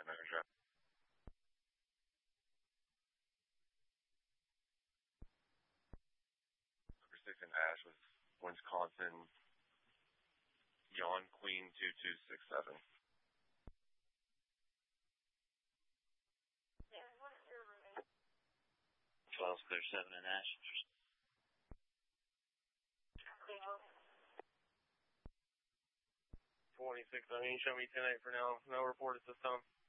manager. Number 6 in Ash was Wisconsin, Yon Queen 2267. 12 clear 7 in Ash. 26, I mean, show me 10-8 for now. No report at this time.